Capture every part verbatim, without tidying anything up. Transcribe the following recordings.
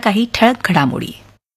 काही ठळक घडामोडी.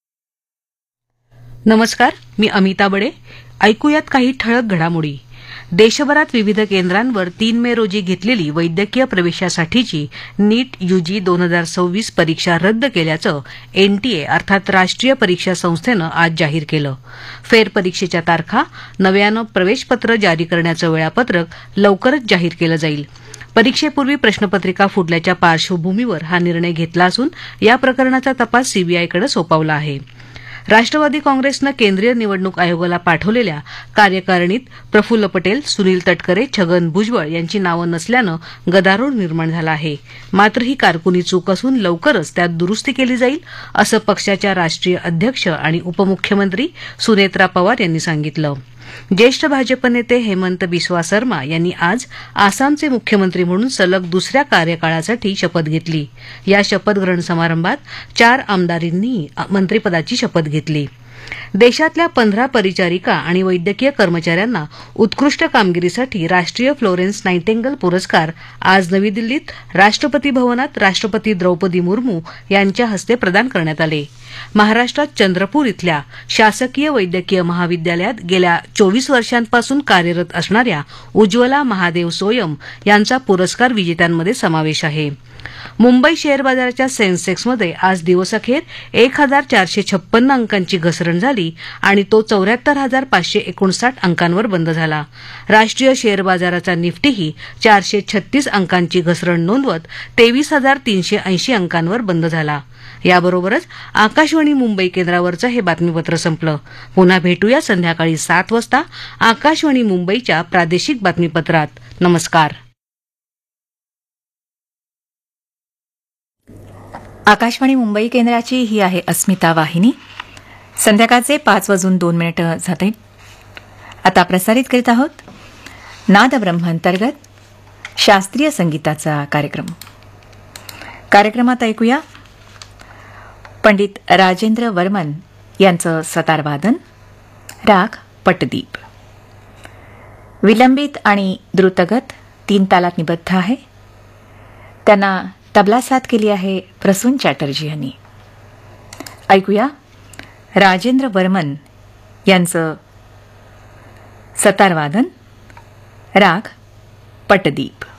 नमस्कार, मी अमिता बडे. ऐकूयात काही ठळक घडामोडी. देशभरात विविध केंद्रांवर तीन मे रोजी घेतलेली वैद्यकीय प्रवेशासाठीची नीट यूजी दोन हजार सव्वीस परीक्षा रद्द केल्याचं एनटीए अर्थात राष्ट्रीय परीक्षा संस्थेनं आज जाहीर केलं. फेरपरीक्षेच्या तारखा, नव्यानं प्रवेशपत्र जारी करण्याचं वेळापत्रक लवकरच जाहीर केलं जाईल. परीक्षेपूर्वी प्रश्नपत्रिका फुटल्याच्या पार्श्वभूमीवर हा निर्णय घेतला असून या प्रकरणाचा तपास सीबीआयकडे सोपवला आहे. राष्ट्रवादी काँग्रेसनं केंद्रीय निवडणूक आयोगाला पाठवलेल्या कार्यकारिणीत प्रफुल्ल पटेल, सुनील तटकरे, छगन भुजबळ यांची नावं नसल्यानं गदारोळ निर्माण झाला आहे. मात्र ही कारकुनी चूक असून लवकरच त्यात दुरुस्ती केली जाईल असं पक्षाच्या राष्ट्रीय अध्यक्ष आणि उपमुख्यमंत्री सुनेत्रा पवार यांनी सांगितलं. ज्येष्ठ भाजप नेते हेमंत बिस्वा सर्मा यांनी आज आसामचे मुख्यमंत्री म्हणून सलग दुसऱ्या कार्यकाळासाठी शपथ घेतली. या शपथग्रहण समारंभात चार आमदारांनी मंत्रिपदाची शपथ घेतली. देशातल्या पंधरा परिचारिका आणि वैद्यकीय कर्मचाऱ्यांना उत्कृष्ट कामगिरीसाठी राष्ट्रीय फ्लोरेन्स नायटिंगेल पुरस्कार आज नवी दिल्लीत राष्ट्रपती भवनात राष्ट्रपती द्रौपदी मुर्मू यांच्या हस्ते प्रदान करण्यात आले. महाराष्ट्रात चंद्रपूर इथल्या शासकीय वैद्यकीय महाविद्यालयात गेल्या चोवीस वर्षांपासून कार्यरत असणाऱ्या उज्ज्वला महादेव सोयम यांचा पुरस्कार विजेत्यांमध्ये समावेश आहे. मुंबई शेअर बाजाराच्या सेन्सेक्समध्ये आज दिवसअखेर एक हजार चारशे छप्पन्न अंकांची घसरण झाली आणि तो चौऱ्याहत्तर हजार पाचशे एकोणसाठ अंकांवर बंद झाला. राष्ट्रीय शेअर बाजाराचा निफ्टीही चारशे छत्तीस अंकांची घसरण नोंदवत तेवीस हजार तीनशे ऐंशी अंकांवर बंद झाला. याबरोबरच आकाशवाणी मुंबई केंद्रावरचं हे बातमीपत्र संपलं. पुन्हा भेटूया संध्याकाळी सात वाजता आकाशवाणी मुंबईच्या प्रादेशिक बातमीपत्रात. नमस्कार. आकाशवाणी मुंबई केंद्राची ही आहे अस्मिता वाहिनी. संध्याकाळचे पाच वाजून दोन मिनिटं जाते. आता प्रसारित करीत आहोत नादब्रह्मांतर्गत शास्त्रीय संगीताचा कार्यक्रम. कार्यक्रमात ऐकूया पंडित राजेंद्र वर्मन यांचं सतारवादन, राग पटदीप. विलंबित आणि द्रुतगत तीन तालात निबद्ध आहे. त्यांना तबला साथ केली आहे प्रसून चॅटर्जी यांनी. ऐकूया राजेंद्र वर्मन यांचं सतारवादन, राग पटदीप.